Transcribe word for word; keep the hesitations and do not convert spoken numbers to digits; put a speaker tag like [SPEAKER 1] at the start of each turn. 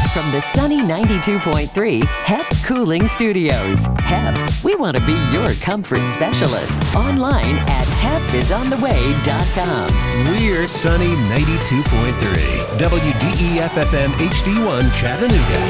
[SPEAKER 1] From the sunny ninety-two point three H E P Cooling Studios. H E P, we want to be your comfort specialist. Online at hep is on the way dot com.
[SPEAKER 2] We're sunny ninety-two point three W D E F F M H D one Chattanooga.